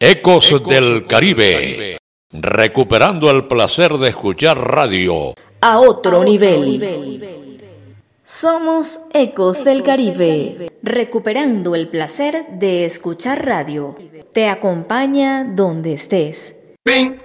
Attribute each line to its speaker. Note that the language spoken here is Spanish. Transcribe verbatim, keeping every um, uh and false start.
Speaker 1: Ecos del Caribe, recuperando el placer de escuchar radio
Speaker 2: a otro nivel. Somos Ecos del Caribe, recuperando el placer de escuchar radio. Te acompaña donde estés.
Speaker 3: Bing.